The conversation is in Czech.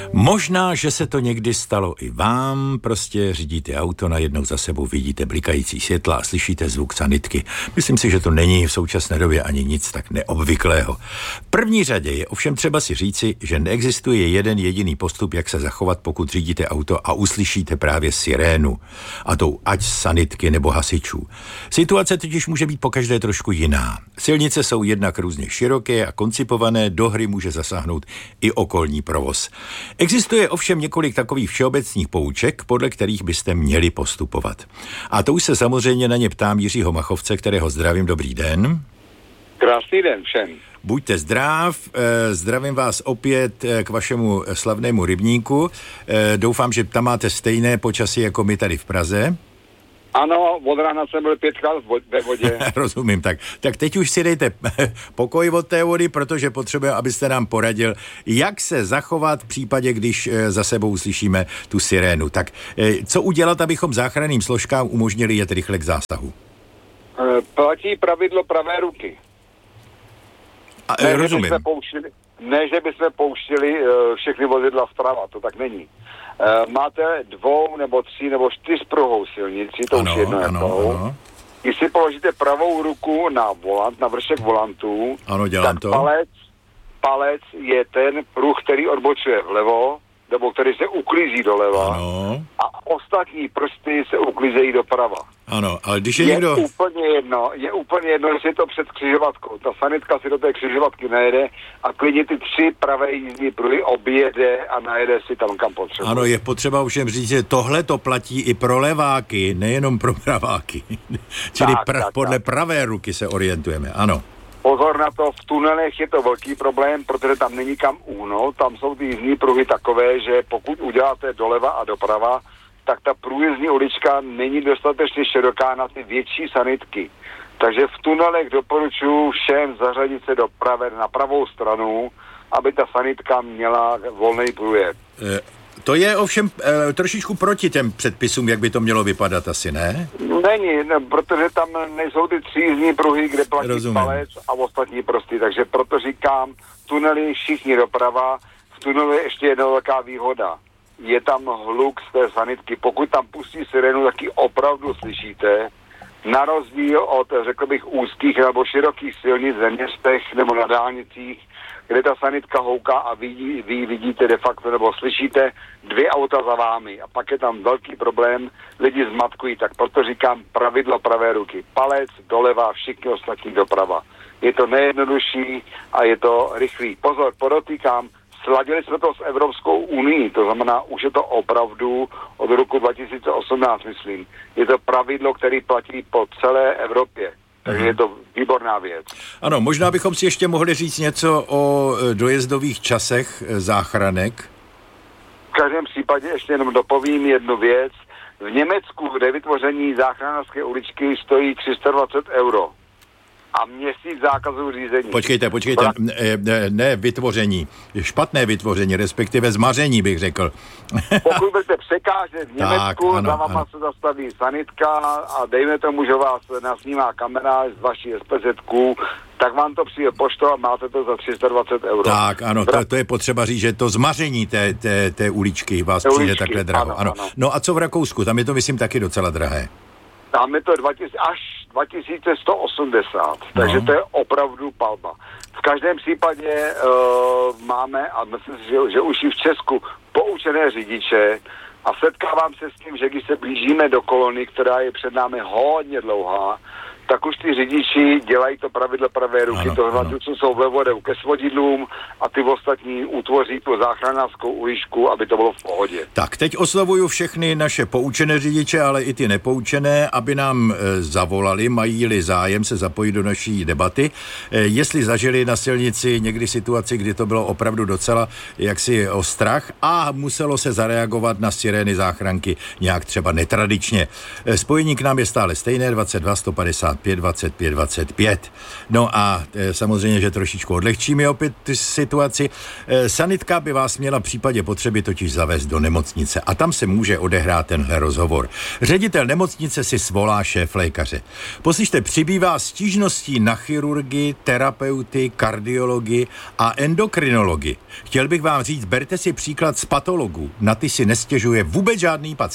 Možná, že se to někdy stalo i vám, prostě řídíte auto, najednou za sebou vidíte blikající světla a slyšíte zvuk sanitky. Myslím si, že to není v současné době ani nic tak neobvyklého. V první řadě je ovšem třeba si říci, že neexistuje jeden jediný postup, jak se zachovat, pokud řídíte auto a uslyšíte právě sirénu. A to ať sanitky nebo hasičů. Situace totiž může být pokaždé trošku jiná. Silnice jsou jednak různě široké a koncipované, do hry může zasáhnout i okolní provoz. Existuje ovšem několik takových všeobecných pouček, podle kterých byste měli postupovat. A to už se samozřejmě na ně ptám Jiřího Machovce, kterého zdravím. Dobrý den. Krásný den všem. Buďte zdrav, zdravím vás opět k vašemu slavnému rybníku. Doufám, že tam máte stejné počasí jako my tady v Praze. Ano, od rána jsem byl 5krát ve vodě. Rozumím, tak teď už si dejte pokoj od té vody, protože potřebujeme, abyste nám poradil, jak se zachovat v případě, když za sebou uslyšíme tu sirénu. Tak co udělat, abychom záchranným složkám umožnili jet rychle k zásahu? Platí pravidlo pravé ruky. Rozumím. Ne, že bychom pouštili všechny vozidla vprava, to tak není. Máte 2 nebo 3 nebo 4pruhou silnici, to už jedno je to. Když si položíte pravou ruku na volant, na vršek volantu, tak to. Palec je ten pruh, který odbočuje vlevo, nebo který se uklízí doleva. Ano. A ostatní prsty se uklízejí doprava. Ano, ale když je někdo... Je úplně jedno, jestli je to před křižovatkou. Ta sanitka si do té křižovatky najede a klidně ty 3 pravé jízdní pruhy objede a najede si tam, kam potřebuje. Ano, je potřeba všem říct, že tohle to platí i pro leváky, nejenom pro praváky. Čili podle pravé ruky se orientujeme, ano. Pozor na to, v tunelech je to velký problém, protože tam není kam úhnout, tam jsou ty jízdní pruhy takové, že pokud uděláte doleva a doprava, tak ta průjezdní ulička není dostatečně široká na ty větší sanitky. Takže v tunelech doporučuji všem zařadit se na pravou stranu, aby ta sanitka měla volný průjezd. To je ovšem trošičku proti těm předpisům, jak by to mělo vypadat asi, ne? Není, protože tam nejsou ty 3 jízdní pruhy, kde platí palec a ostatní prosty. Takže proto říkám, tunely všichni doprava, v tunelu je ještě jedna velká výhoda. Je tam hluk z té sanitky. Pokud tam pustí sirénu, tak ji opravdu slyšíte. Na rozdíl od, řekl bych, úzkých nebo širokých silnic ve městech nebo na dálnicích, kde ta sanitka houká a vy vidíte de facto nebo slyšíte 2 auta za vámi. A pak je tam velký problém, lidi zmatkují. Tak proto říkám pravidlo pravé ruky. Palec doleva, všichni ostatní doprava. Je to nejjednodušší a je to rychlý. Pozor, podotýkám, sladili jsme to s Evropskou unií, to znamená, už je to opravdu od roku 2018, myslím. Je to pravidlo, které platí po celé Evropě. Takže je to výborná věc. Ano, možná bychom si ještě mohli říct něco o dojezdových časech záchranek. V každém případě ještě jenom dopovím jednu věc. V Německu, kde vytvoření záchranářské uličky stojí 320 €. A měsíc zákazu řízení. Počkejte, ne vytvoření, špatné vytvoření, respektive zmaření, bych řekl. Pokud budete překážet v Německu, za váma se zastaví sanitka a dejme tomu, že vás nasnímá kamera z vaší SPZ-ku, tak vám to přijde poštou a máte to za 320 €. Tak, ano, to je potřeba říct, že to zmaření té uličky vás přijde takhle draho. Ano. No a co v Rakousku? Tam je to, myslím, taky docela drahé. Tam je to až 2180, takže to je opravdu palba. V každém případě máme, a myslím si, že už i v Česku, poučené řidiče a setkávám se s tím, že když se blížíme do kolony, která je před námi hodně dlouhá, tak už ty řidiči dělají to pravidlo pravé ruky, to znamená, co jsou vlevo, jdou ke svodidlům a ty ostatní utvoří tu záchranářskou uličku, aby to bylo v pohodě. Tak, teď oslovuju všechny naše poučené řidiče, ale i ty nepoučené, aby nám zavolali, mají-li zájem se zapojit do naší debaty. Jestli zažili na silnici někdy situaci, kdy to bylo opravdu docela jaksi o strach a muselo se zareagovat na sirény záchranky nějak třeba netradičně. Spojení k nám je stále stejné, 22 150 525 No a samozřejmě, že trošičku odlehčíme opět situaci. Sanitka by vás měla v případě potřeby totiž zavést do nemocnice a tam se může odehrát tenhle rozhovor. Ředitel nemocnice si svolá šéflékaře. Poslyšte, přibývá stížností na chirurgii, terapeuty, kardiologii a endokrinologii. Chtěl bych vám říct, berte si příklad z patologů. Na ty si nestěžuje vůbec žádný pacient.